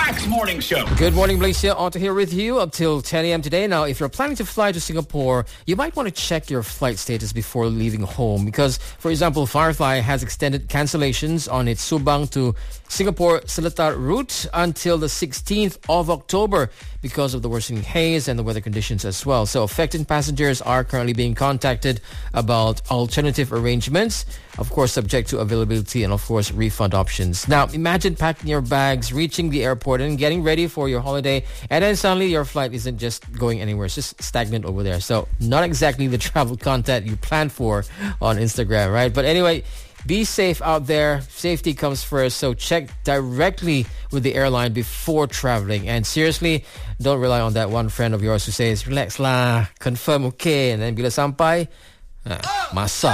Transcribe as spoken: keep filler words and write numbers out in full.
Max Morning Show. Good morning, Malaysia. On to here with you until ten a.m. today. Now, if you're planning to fly to Singapore, you might want to check your flight status before leaving home because, for example, Firefly has extended cancellations on its Subang to Singapore Seletar route until the sixteenth of October because of the worsening haze and the weather conditions as well. So affected passengers are currently being contacted about alternative arrangements, of course, subject to availability and, of course, refund options. Now, imagine packing your bags, reaching the airport and getting ready for your holiday, and then suddenly your flight isn't just going anywhere. It's just stagnant over there. So not exactly the travel content you planned for on Instagram, right? But anyway, be safe out there. Safety comes first. So check directly with the airline before traveling. And seriously, don't rely on that one friend of yours who says, relax lah, confirm okay. And then bila sampai, ah, masak.